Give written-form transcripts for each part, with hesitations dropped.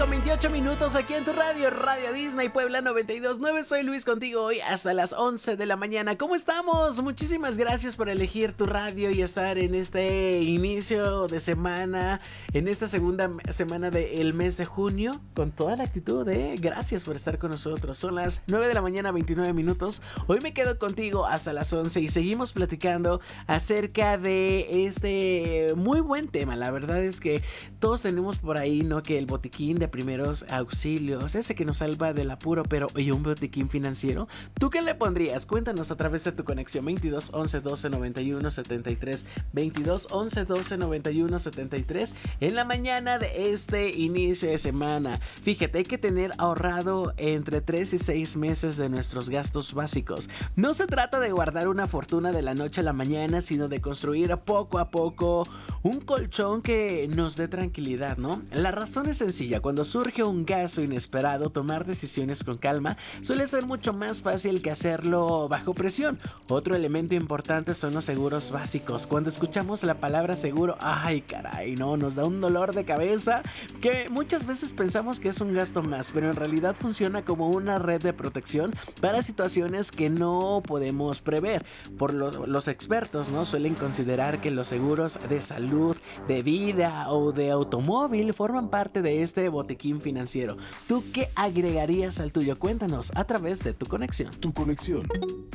con 28 minutos aquí en tu radio, Radio Disney Puebla 92.9. Soy Luis contigo hoy hasta las 11 de la mañana. ¿Cómo estamos? Muchísimas gracias por elegir tu radio y estar en este inicio de semana, en esta segunda semana del mes de junio, con toda la actitud, gracias por estar con nosotros. Son las 9 de la mañana, 29 minutos. Hoy me quedo contigo hasta las 11 y seguimos platicando acerca de este muy buen tema. La verdad es que todos tenemos por ahí, ¿no? Que el botiquín de primeros auxilios, ese que nos salva del apuro, pero ¿y un botiquín financiero? ¿Tú qué le pondrías? Cuéntanos a través de tu conexión 22 11 12 91 73 22 11 12 91 73 en la mañana de este inicio de semana. Fíjate, hay que tener ahorrado entre 3 y 6 meses de nuestros gastos básicos. No se trata de guardar una fortuna de la noche a la mañana, sino de construir poco a poco un colchón que nos dé tranquilidad, ¿no? La razón es sencilla: cuando surge un gasto inesperado, tomar decisiones con calma suele ser mucho más fácil que hacerlo bajo presión. Otro elemento importante son los seguros básicos. Cuando escuchamos la palabra seguro, ay caray, no, nos da un dolor de cabeza que muchas veces pensamos que es un gasto más, pero en realidad funciona como una red de protección para situaciones que no podemos prever. Por los expertos, ¿no? Suelen considerar que los seguros de salud, de vida o de automóvil forman parte de este botiquín financiero. ¿Tú qué agregarías al tuyo? Cuéntanos a través de tu conexión. Tu conexión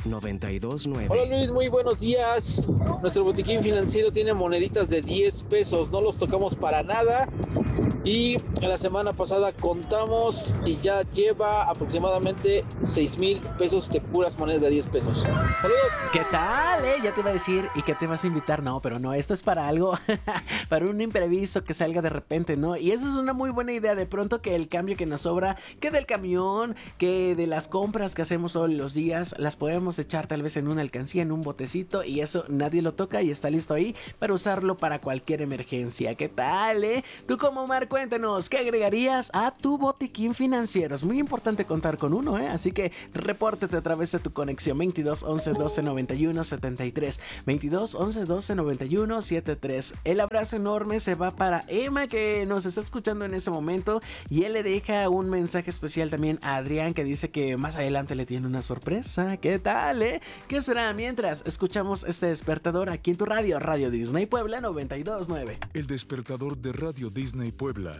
92.9. Hola Luis, muy buenos días. Nuestro botiquín financiero tiene moneditas de 10 pesos, no los tocamos para nada. Y la semana pasada contamos y ya lleva aproximadamente 6,000 pesos de puras monedas de 10 pesos. Saludos. ¿Qué tal? Ya te iba a decir, ¿y qué te vas a invitar? No, pero no, esto es para algo, para un imprevisto que salga de repente, ¿no? Y eso es una muy buena idea. De pronto que el cambio que nos sobra, que del camión, que de las compras que hacemos todos los días, las podemos echar tal vez en una alcancía, en un botecito, y eso nadie lo toca y está listo ahí para usarlo para cualquier emergencia. ¿Qué tal, Tú como Mar, cuéntanos, ¿qué agregarías a tu botiquín financiero? Es muy importante contar con uno, Así que repórtate a través de tu conexión 22 11 12 91 73 22 11 12 91 73. El abrazo enorme se va para Emma, que nos está escuchando en ese momento, y él le deja un mensaje especial también a Adrián, que dice que más adelante le tiene una sorpresa. ¿Qué tal, ¿Qué será? Mientras escuchamos este despertador aquí en tu radio, Radio Disney Puebla 92.9. El despertador de Radio Disney Puebla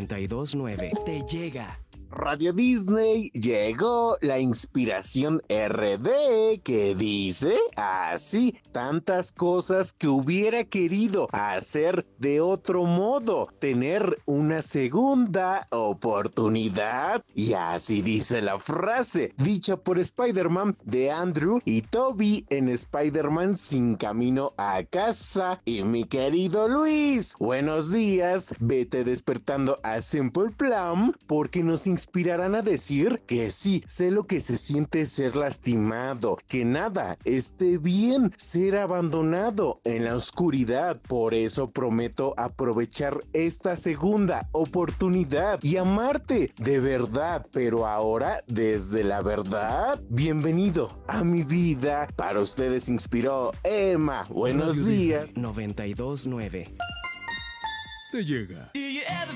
92.9 te llega. Radio Disney, llegó la inspiración RD, que dice así: tantas cosas que hubiera querido hacer de otro modo, tener una segunda oportunidad. Y así dice la frase, dicha por Spider-Man de Andrew y Toby en Spider-Man Sin Camino a Casa. Y mi querido Luis, buenos días, vete despertando a Simple Plan, porque nos inspirarán a decir que sí, sé lo que se siente ser lastimado, que nada esté bien, ser abandonado en la oscuridad. Por eso prometo aprovechar esta segunda oportunidad y amarte de verdad, pero ahora desde la verdad. Bienvenido a mi vida. Para ustedes inspiró Emma. Buenos días. 92.9 te llega. Do you ever